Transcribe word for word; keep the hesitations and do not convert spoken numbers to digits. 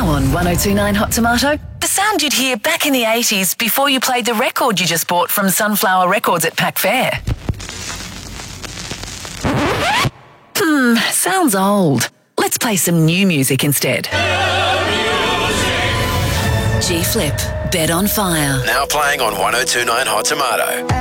Now on one oh two point nine Hot Tomato, the sound you'd hear back in the eighties before you played the record you just bought from Sunflower Records at Pack Fair. Hmm, sounds old. Let's play some new music instead. G-Flip, Bed on Fire. Now playing on one oh two point nine Hot Tomato.